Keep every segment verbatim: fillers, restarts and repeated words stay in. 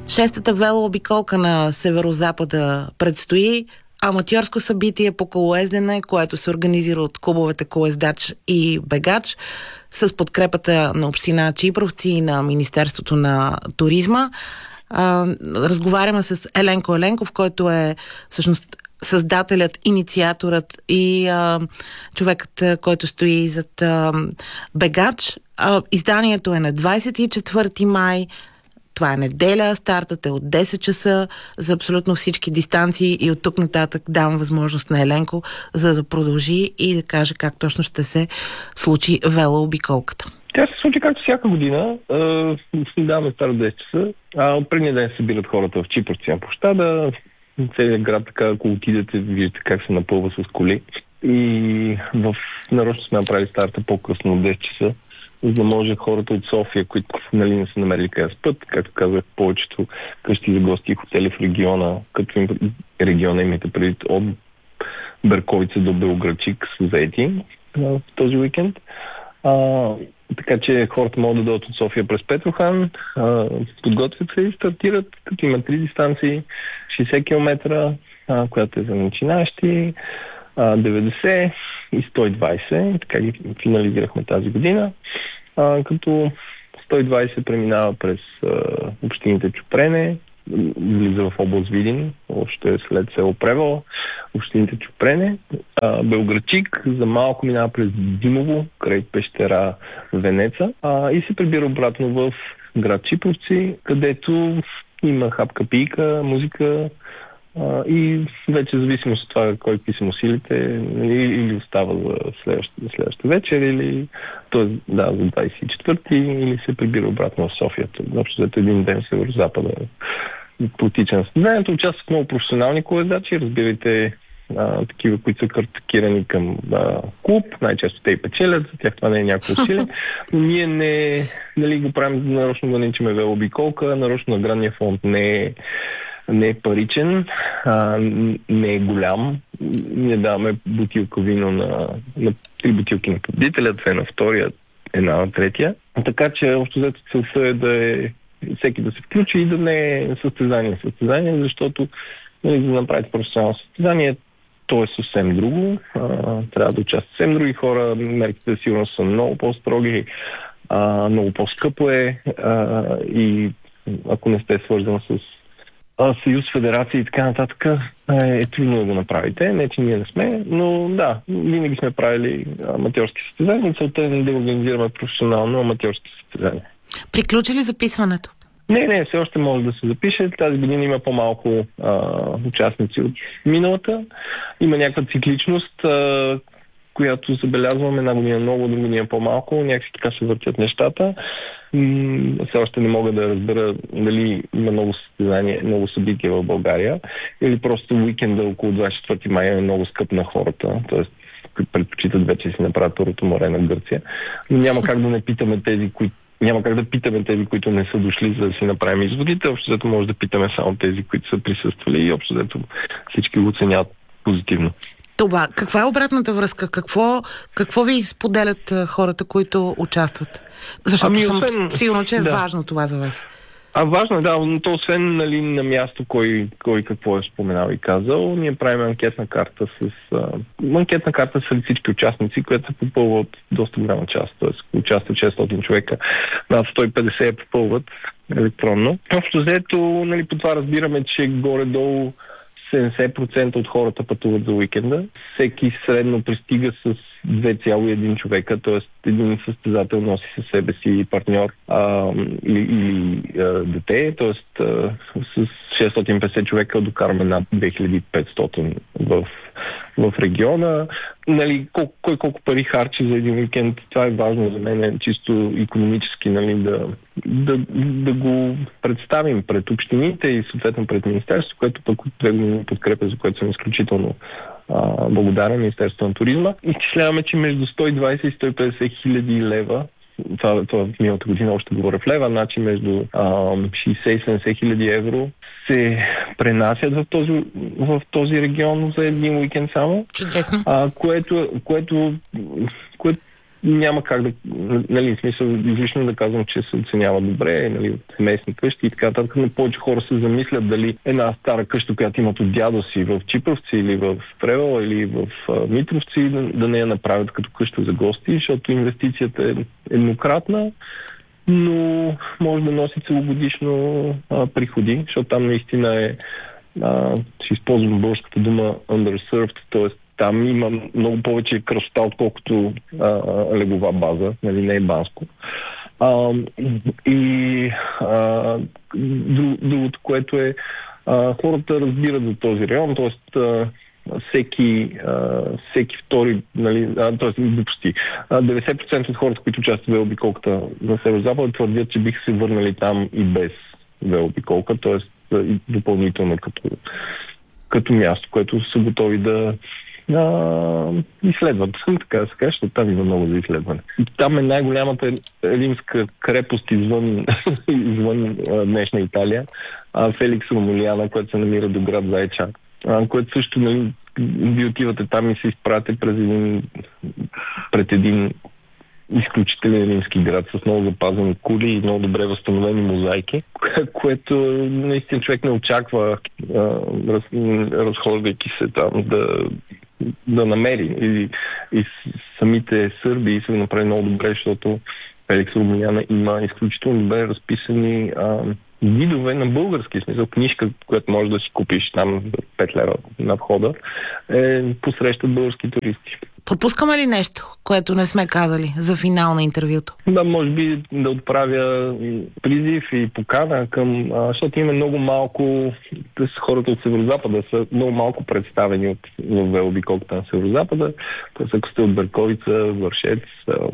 Шестата велообиколка на северо-запада предстои. Аматьорско събитие по колоездене, което се организира от клубовете Колоездач и Бегач с подкрепата на община Чипровци и на Министерството на туризма. А, разговаряме с Еленко Еленков, който е всъщност създателят, инициаторът и а, човекът, който стои зад а, Бегач. А, изданието е на двадесет и четвърти май. Това е неделя, стартът е от десет часа за абсолютно всички дистанции и от тук нататък давам възможност на Еленко, за да продължи и да каже как точно ще се случи велообиколката. Тя се случи както всяка година. Даваме старо десет часа, а от предния ден се събират хората в Чипровци на площада. Целият град, така, ако отидете, виждате как се напълва с коли. И в нарочно сме направили старта по-късно от десет часа, за да може хората от София, които нали, не са намерили къде да спят, както казах, повечето къщи за гости и хотели в региона, като им, региона имате преди от Берковица до Белоградчик са заети в този уикенд. А, така че хората могат да дойдат от София през Петрохан, а, подготвят се и стартират, като има три дистанции, шейсет километра, а, която е за начинаещи, а, деветдесет и сто и двадесет, така ги финализирахме тази година, а, като сто и двадесет преминава през а, общините Чупрене, влиза в област Видин, още след село Превала, общините Чупрене, а, Белоградчик, за малко минава през Димово, край пещера Венеца, а, и се прибира обратно в град Чипровци, където има хапка-пийка, музика, а, и вече зависимост от това кой писам усилите, или, или остава за следващата, следващата вечер, или т.е. да, за двадесет и четвърти, или се прибира обратно в София. Общо за един ден северо-запада протича на състезанието. Участват много професионални колоездачи, разбирайте а, такива, които са картикирани към а, клуб, най-често те и печелят, за тях това не е някакво усилие. Ние не нали, го правим нарочно да наричаме велообиколка, нарочно наградния фонд не е не е паричен, а, не е голям. Ние даваме бутилка вино на, на три бутилки на победителя, две на втория, една на третия. Така че общо взето целта е да е всеки да се включи и да не е състезание състезание, защото нали, за да направите професионално състезание, то е съвсем друго. А, трябва да участват съвсем други хора. Мерките сигурно са много по-строги, а, много по-скъпо е а, и ако не сте свързан с съюз, федерация и така нататък, е трудно да го направите. Не, че ние не сме, но да, винаги сме правили аматьорски състезания. Целта е да организираме професионално аматьорски състезания. Приключи ли записването? Не, не, все още може да се запише. Тази година има по-малко а, участници от миналата. Има някаква цикличност, а, която забелязваме една година много, друга година по-малко. Някакси така се въртят нещата. М- все още не мога да разбера дали има много състезания, много събития в България или просто уикенда около двадесет и четвърти май е много скъп на хората. Тоест, предпочитат вече си направят Второто море на Гърция. Но няма как да не питаме тези, които Няма как да питаме тези, които не са дошли, за да си направим изводите. Общо взето може да питаме само тези, които са присъствали и общо взето всички го оценяват позитивно. Това, каква е обратната връзка? Какво, какво ви споделят хората, които участват? Защото ами, освен... съм сигурно, че е да. важно това за вас. А важно е, да, но то освен нали, на място кой, кой какво е споменал и казал, ние правим анкетна карта с... А, анкетна карта са всички участници, които се попълват доста голяма част. Т.е. участват шестстотин човека, над сто и петдесет я попълват електронно. Общо взето, нали, по това разбираме, че горе-долу седемдесет процента от хората пътуват за уикенда. Всеки средно пристига с две цяло и един човека, т.е. един състезател носи със себе си партньор а, или, или а, дете, т.е. с шестстотин и петдесет човека докараме над две хиляди и петстотин в, в региона. Нали, кой, кой колко пари харчи за един уикенд, това е важно за мен, чисто икономически, нали, да, да, да го представим пред общините и съответно пред Министерството, което пък от две години подкрепя, за което съм изключително а, благодарен, Министерството на туризма. Изчисляваме, че между сто и двадесет и сто и петдесет хиляди лева, това, това в миналата година още говоря в лева, значи между а, шейсет и седемдесет хиляди евро се пренасят в този, в този регион за един уикенд само. Чудесно. А, което, което, което няма как да, нали, в смисъл излишно да казвам, че се оценява добре, нали, от местни къщи и така нататък, но повече хора се замислят дали една стара къща, която имат от дядо си в Чипровци или в Превала или в а, Митровци, да, да не я направят като къща за гости, защото инвестицията е еднократна, но може да носи целогодишно а, приходи, защото там наистина е, а, ще използвам българската дума underserved, т.е. там има много повече красота, отколкото а, легова база, нали, не е Банско. А, и а, другото, което е, а, хората разбират за този район, т.е. всеки, а, всеки втори, нали, т.е. глупости. деветдесет процента от хората, които участват в велообиколката на Северозапада, твърдят, че биха се върнали там и без велообиколка, т.е. допълнително като, като място, което са готови да Uh, изследват, така да се каже, защото там има много за изследване. Там е най-голямата римска крепост извън, извън uh, днешна Италия, uh, Феликс Ромулиана, която се намира до град Зайча, uh, което също, нали, ви отивате там и се изпрате през един, пред един изключителен римски град с много запазени кули и много добре възстановени мозайки, което наистина човек не очаква, uh, раз, разхождайки се там, да да намери. И, и самите сърби са го направили много добре, защото Феликс Ромулиана има изключително добре разписани а, гидове на български смисъл. Книжка, която можеш да си купиш там за пет лева на входа, е посрещат български туристи. Пропускаме ли нещо, което не сме казали за финал на интервюто? Да, може би да отправя призив и покана към, а, защото има много малко, хората от Северозапада са много малко представени от велообиколката на Северозапада. Тоест, ако сте от Берковица, Вършец,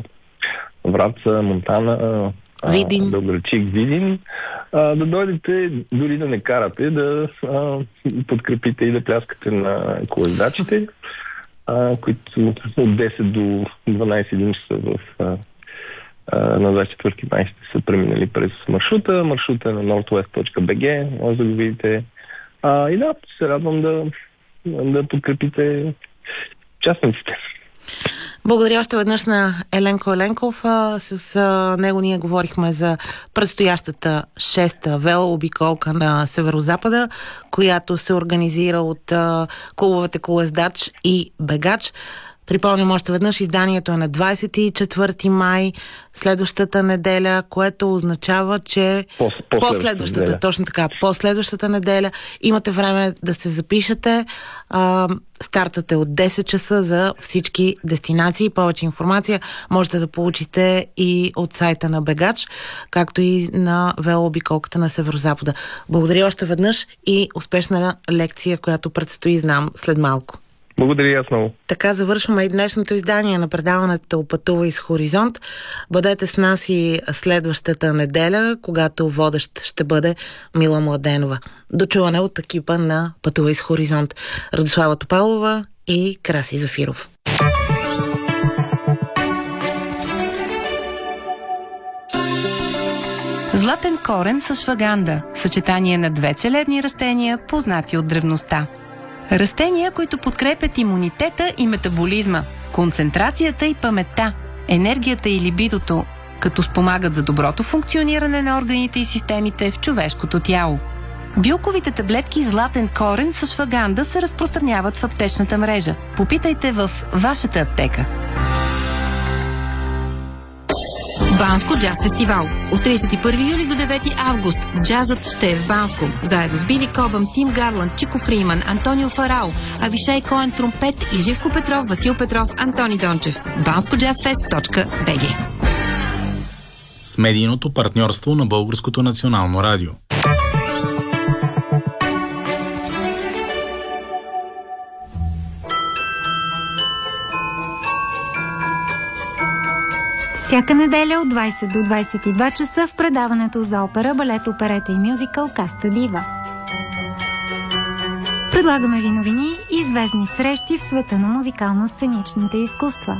Враца, Монтана, Видин, Белоградчик, Видин, а, да дойдете, дори да не карате, да а, подкрепите и да пляскате на колездачите, Uh, които от десет до дванайсет дни са в uh, uh, на двайсет и четвърти май са преминали през маршрута. Маршрута е на нортвест точка би джи, може да го видите. Uh, и да, се радвам да, да подкрепите участниците. Благодаря още веднъж на Еленко Еленков. С него ние говорихме за предстоящата шеста велообиколка на Северозапада, която се организира от клубовете Колездач и Бегач. Припомням още веднъж, изданието е на двайсет и четвърти май, следващата неделя, което означава, че по-следващата, последващата, неделя. точно така, последващата неделя имате време да се запишете. А, стартът е от десет часа за всички дестинации. Повече информация можете да получите и от сайта на Бегач, както и на велообиколката на Северозапада. Благодаря още веднъж и успешна лекция, която предстои, знам, след малко. Благодаря аз много. Така завършваме и днешното издание на предаването Пътувай с Хоризонт. Бъдете с нас и следващата неделя, когато водещ ще бъде Мила Младенова. До чуване от екипа на Пътувай с Хоризонт. Радослава Топалова и Краси Зафиров. Златен корен с шваганда. Съчетание на две целебни растения, познати от древността. Растения, които подкрепят имунитета и метаболизма, концентрацията и паметта, енергията и либидото, като спомагат за доброто функциониране на органите и системите в човешкото тяло. Билковите таблетки Златен корен с шваганда се разпространяват в аптечната мрежа. Попитайте в вашата аптека. Банско джаз фестивал. От трийсет и първи юли до девети август джазът ще е в Банско. Заедно с Били Кобъм, Тим Гарланд, Чико Фриман, Антонио Фарао, Авишай Коен тромпет и Живко Петров, Васил Петров, Антони Дончев. банско джаз фест точка би джи. С медийното партньорство на Българското национално радио. Всяка неделя от двайсет до двайсет и два часа в предаването за опера, балет, оперета и мюзикъл Каста Дива. Предлагаме ви новини и известни срещи в света на музикално-сценичните изкуства.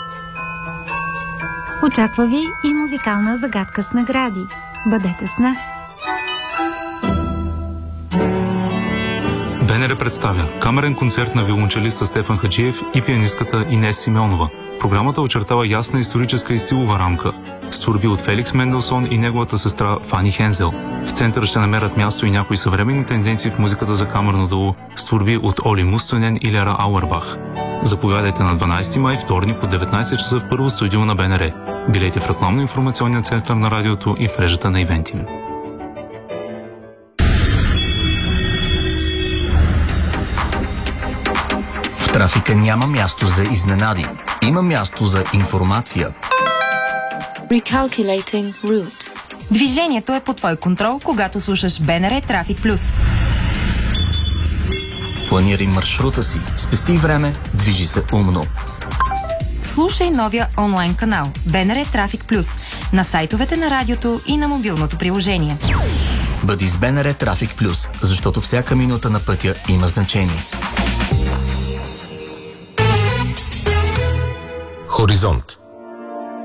Очаква ви и музикална загадка с награди. Бъдете с нас! БНР представя камерен концерт на виолончелиста Стефан Хаджиев и пианистката Инес Симеонова. Програмата очертава ясна историческа и стилова рамка с творби от Феликс Менделсон и неговата сестра Фани Хензел. В центъра ще намерят място и някои съвременни тенденции в музиката за камерно дело с творби от Оли Мустонен и Лера Ауербах. Заповядайте на дванайсети май, вторник, по деветнайсет часа в първо студио на БНР. Билети в рекламно-информационния център на радиото и в мрежата на Ивентим. В трафика няма място за изненади. Има място за информация. Recalculating route. Движението е под твой контрол, когато слушаш БНР Трафик Плюс. Планирай маршрута си, спести време, движи се умно. Слушай новия онлайн канал БНР Трафик Плюс на сайтовете на радиото и на мобилното приложение. Бъди с БНР Трафик Плюс, защото всяка минута на пътя има значение. Хоризонт.